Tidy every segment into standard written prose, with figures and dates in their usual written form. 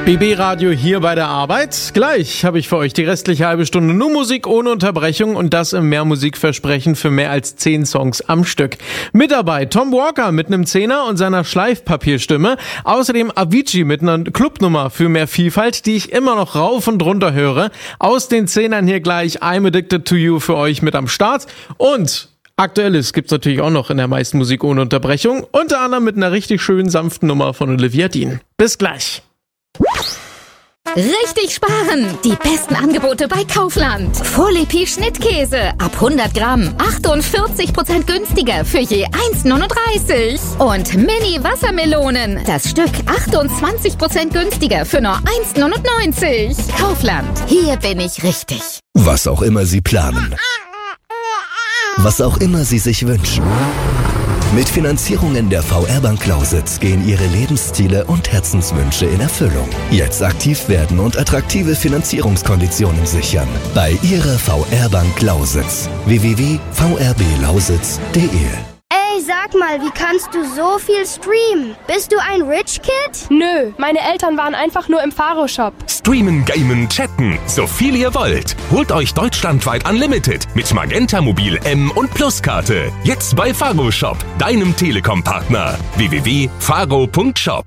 BB Radio hier bei der Arbeit. Gleich habe ich für euch die restliche halbe Stunde nur Musik ohne Unterbrechung und das im Mehrmusikversprechen für mehr als 10 Songs am Stück. Mit dabei Tom Walker mit einem Zehner und seiner Schleifpapierstimme. Außerdem Avicii mit einer Clubnummer für mehr Vielfalt, die ich immer noch rauf und runter höre. Aus den Zehnern hier gleich I'm Addicted to You für euch mit am Start. Und Aktuelles gibt's natürlich auch noch in der meisten Musik ohne Unterbrechung. Unter anderem mit einer richtig schönen sanften Nummer von Olivia Dean. Bis gleich. Richtig sparen! Die besten Angebote bei Kaufland. Folie Schnittkäse ab 100 Gramm 48% günstiger für je 1,39. Und Mini-Wassermelonen. Das Stück 28% günstiger für nur 1,99. Kaufland. Hier bin ich richtig. Was auch immer Sie planen. Was auch immer Sie sich wünschen. Mit Finanzierungen der VR-Bank Lausitz gehen Ihre Lebensziele und Herzenswünsche in Erfüllung. Jetzt aktiv werden und attraktive Finanzierungskonditionen sichern. Bei Ihrer VR-Bank Lausitz. www.vrblausitz.de. Ey, sag mal, wie kannst du so viel streamen? Bist du ein Rich Kid? Nö, meine Eltern waren einfach nur im Faro-Shop. Streamen, gamen, chatten, so viel ihr wollt. Holt euch deutschlandweit Unlimited mit Magenta Mobil M und Plus-Karte. Jetzt bei Faro Shop, deinem Telekom-Partner. www.faro.shop.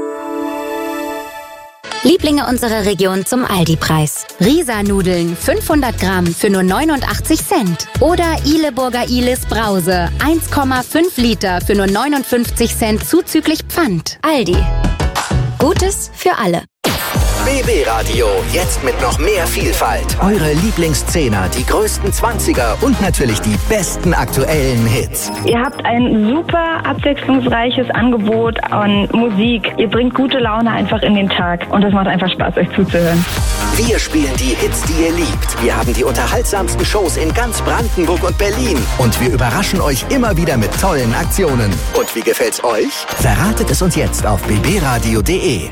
Lieblinge unserer Region zum Aldi-Preis. Risa-Nudeln 500 Gramm für nur 89 Cent. Oder Ihleburger Ihlis Brause 1,5 Liter für nur 59 Cent zuzüglich Pfand. Aldi. Gutes für alle. BB Radio, jetzt mit noch mehr Vielfalt. Eure Lieblingszehner, die größten 20er und natürlich die besten aktuellen Hits. Ihr habt ein super abwechslungsreiches Angebot an Musik. Ihr bringt gute Laune einfach in den Tag und es macht einfach Spaß, euch zuzuhören. Wir spielen die Hits, die ihr liebt. Wir haben die unterhaltsamsten Shows in ganz Brandenburg und Berlin. Und wir überraschen euch immer wieder mit tollen Aktionen. Und wie gefällt's euch? Verratet es uns jetzt auf bbradio.de.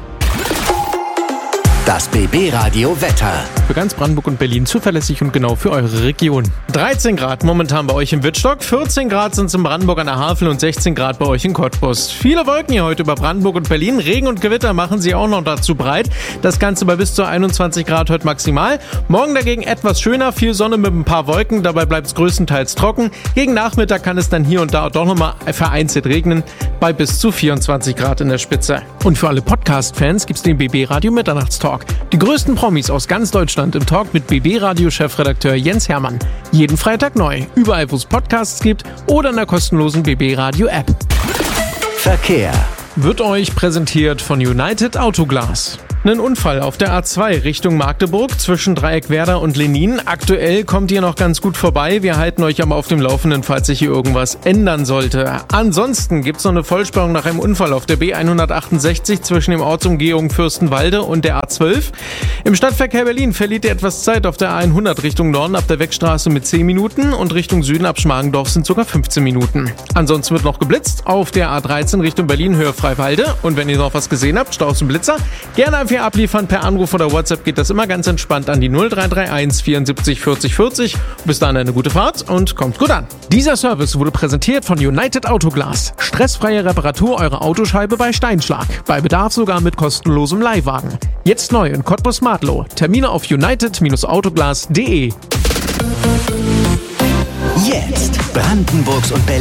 Das BB Radio Wetter. Für ganz Brandenburg und Berlin zuverlässig und genau für eure Region. 13 Grad momentan bei euch im Wittstock, 14 Grad sind es in Brandenburg an der Havel und 16 Grad bei euch in Cottbus. Viele Wolken hier heute über Brandenburg und Berlin. Regen und Gewitter machen sie auch noch dazu breit. Das Ganze bei bis zu 21 Grad heute maximal. Morgen dagegen etwas schöner, viel Sonne mit ein paar Wolken. Dabei bleibt es größtenteils trocken. Gegen Nachmittag kann es dann hier und da doch nochmal vereinzelt regnen. Bei bis zu 24 Grad in der Spitze. Und für alle Podcast-Fans gibt's den BB Radio Mitternachtstalk. Die größten Promis aus ganz Deutschland im Talk mit BB-Radio-Chefredakteur Jens Hermann. Jeden Freitag neu, überall wo es Podcasts gibt oder in der kostenlosen BB-Radio-App. Verkehr wird euch präsentiert von United Autoglas. Ein Unfall auf der A2 Richtung Magdeburg zwischen Dreieckwerda und Lenin. Aktuell kommt ihr noch ganz gut vorbei. Wir halten euch aber auf dem Laufenden, falls sich hier irgendwas ändern sollte. Ansonsten gibt's noch eine Vollsperrung nach einem Unfall auf der B168 zwischen dem Ortsumgehung Fürstenwalde und der A12. Im Stadtverkehr Berlin verliert ihr etwas Zeit auf der A100 Richtung Norden ab der Wegstraße mit 10 Minuten und Richtung Süden ab Schmargendorf sind sogar 15 Minuten. Ansonsten wird noch geblitzt auf der A13 Richtung Berlin Höhe Freiwalde. Und wenn ihr noch was gesehen habt, Staus und Blitzer, gerne einfach abliefern per Anruf oder WhatsApp, geht das immer ganz entspannt an die 0331 74 40 40. Bis dann eine gute Fahrt und kommt gut an. Dieser Service wurde präsentiert von United Autoglas. Stressfreie Reparatur eurer Autoscheibe bei Steinschlag. Bei Bedarf sogar mit kostenlosem Leihwagen. Jetzt neu in Cottbus-Martlow. Termine auf united-autoglas.de. Jetzt Brandenburgs und Berlin.